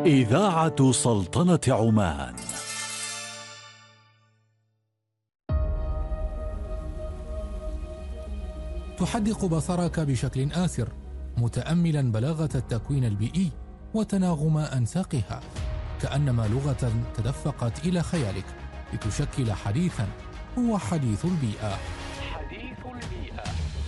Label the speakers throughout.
Speaker 1: إذاعة سلطنة عمان.
Speaker 2: تحدق بصرك بشكل آسر، متأملا بلاغة التكوين البيئي وتناغم أنساقها، كأنما لغة تدفقت إلى خيالك لتشكل حديثا هو حديث البيئة.
Speaker 3: حديث البيئة،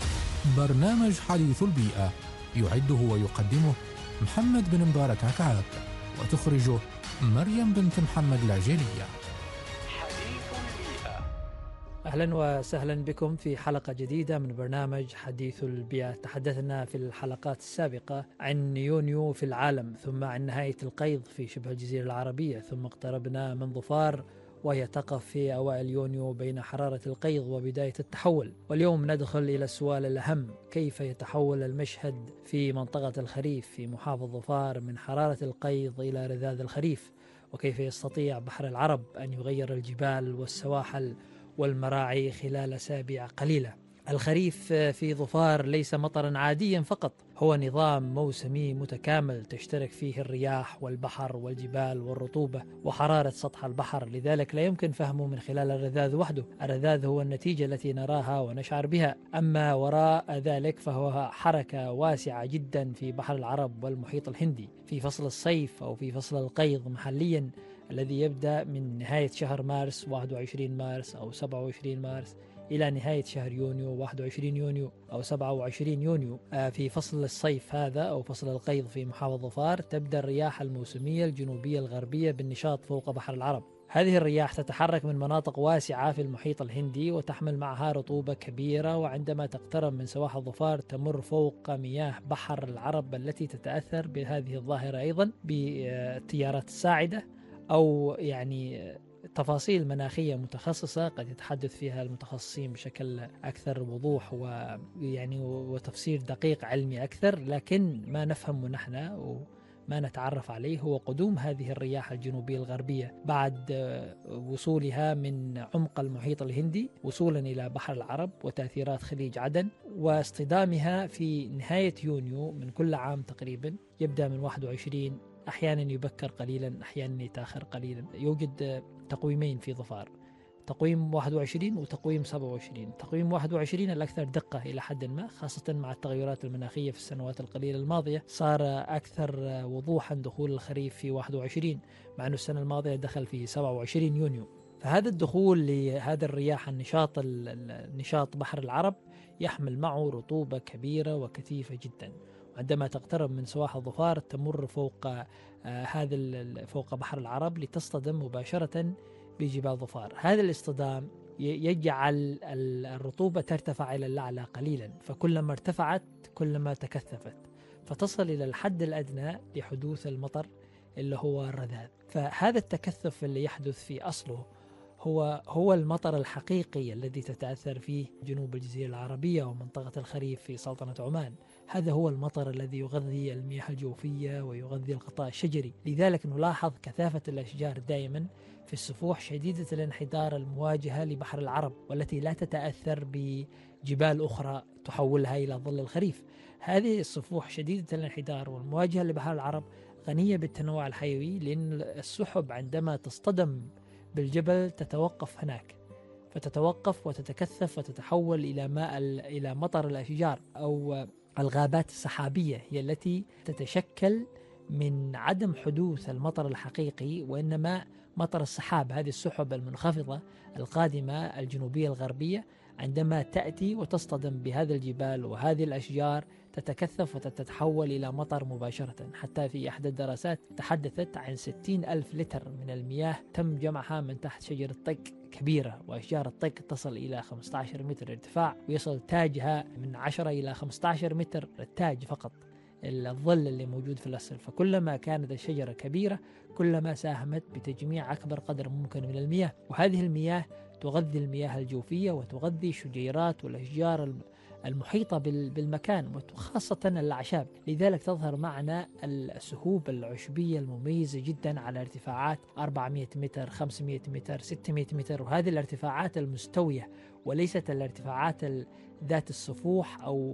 Speaker 2: برنامج حديث البيئة يعده ويقدمه محمد بن مبارك عكعاك، وتخرجه مريم بنت محمد العجيلية.
Speaker 3: حديث البيئة.
Speaker 4: أهلا وسهلا بكم في حلقة جديدة من برنامج حديث البيئة. تحدثنا في الحلقات السابقة عن يونيو في العالم، ثم عن نهاية القيض في شبه الجزيرة العربية، ثم اقتربنا من ظفار وهي تقف في أوائل يونيو بين حرارة القيض وبداية التحول. واليوم ندخل إلى السؤال الأهم: كيف يتحول المشهد في منطقة الخريف في محافظة ظفار من حرارة القيض إلى رذاذ الخريف؟ وكيف يستطيع بحر العرب أن يغير الجبال والسواحل والمراعي خلال أسابيع قليلة؟ الخريف في ظفار ليس مطرا عاديا فقط، هو نظام موسمي متكامل تشترك فيه الرياح والبحر والجبال والرطوبة وحرارة سطح البحر، لذلك لا يمكن فهمه من خلال الرذاذ وحده. الرذاذ هو النتيجة التي نراها ونشعر بها، أما وراء ذلك فهو حركة واسعة جدا في بحر العرب والمحيط الهندي في فصل الصيف أو في فصل القيض محليا، الذي يبدأ من نهاية شهر مارس 21 مارس أو 27 مارس إلى نهاية شهر يونيو 21 يونيو أو 27 يونيو. في فصل الصيف هذا أو فصل القيض في محافظة ظفار تبدأ الرياح الموسمية الجنوبية الغربية بالنشاط فوق بحر العرب. هذه الرياح تتحرك من مناطق واسعة في المحيط الهندي وتحمل معها رطوبة كبيرة، وعندما تقترب من سواحل ظفار تمر فوق مياه بحر العرب التي تتأثر بهذه الظاهرة أيضا بالتيارات الساعدة، أو تفاصيل مناخية متخصصة قد يتحدث فيها المتخصصين بشكل أكثر وضوح وتفسير دقيق علمي أكثر، لكن ما نفهمه نحن وما نتعرف عليه هو قدوم هذه الرياح الجنوبية الغربية بعد وصولها من عمق المحيط الهندي وصولا إلى بحر العرب وتأثيرات خليج عدن، واصطدامها في نهاية يونيو من كل عام تقريبا. يبدأ من 21، أحيانا يبكر قليلا، أحيانا يتأخر قليلا. يوجد تقويمين في ظفار، تقويم 21 وتقويم 27. تقويم 21 الأكثر دقة إلى حد ما، خاصة مع التغيرات المناخية في السنوات القليلة الماضية صار أكثر وضوحا دخول الخريف في 21، مع أن السنة الماضية دخل في 27 يونيو. فهذا الدخول لهذا الرياح النشاط بحر العرب يحمل معه رطوبة كبيرة وكثيفة جدا. عندما تقترب من سواحل ظفار تمر فوق بحر العرب لتصطدم مباشرة بجبال ظفار. هذا الاصطدام يجعل الرطوبة ترتفع إلى الأعلى قليلا، فكلما ارتفعت كلما تكثفت، فتصل إلى الحد الأدنى لحدوث المطر اللي هو الرذاذ. فهذا التكثف اللي يحدث في أصله هو المطر الحقيقي الذي تتأثر فيه جنوب الجزيرة العربية ومنطقة الخريف في سلطنة عمان. هذا هو المطر الذي يغذي المياه الجوفية ويغذي الغطاء الشجري، لذلك نلاحظ كثافة الأشجار دائما في السفوح شديدة الانحدار المواجهة لبحر العرب، والتي لا تتأثر بجبال أخرى تحولها إلى ظل الخريف. هذه السفوح شديدة الانحدار والمواجهة لبحر العرب غنية بالتنوع الحيوي، لأن السحب عندما تصطدم بالجبل تتوقف هناك، فتتوقف وتتكثف وتتحول إلى مطر الأشجار أو الغابات السحابية، هي التي تتشكل من عدم حدوث المطر الحقيقي، وإنما مطر السحاب، هذه السحب المنخفضة القادمة الجنوبية الغربية عندما تأتي وتصطدم بهذه الجبال وهذه الأشجار تتكثف وتتحول إلى مطر مباشرة. حتى في أحد الدراسات تحدثت عن 60,000 لتر من المياه تم جمعها من تحت شجرة طق كبيرة، وأشجار الطق تصل إلى 15 متر ارتفاع، ويصل تاجها من 10 إلى 15 متر، التاج فقط الظل اللي موجود في الأصل. فكلما كانت الشجرة كبيرة كلما ساهمت بتجميع أكبر قدر ممكن من المياه، وهذه المياه تغذي المياه الجوفية وتغذي الشجيرات والأشجار المحيطة بالمكان وخاصة الأعشاب. لذلك تظهر معنا السهوب العشبية المميزة جدا على ارتفاعات 400 متر 500 متر 600 متر، وهذه الارتفاعات المستوية وليست الارتفاعات ذات السفوح أو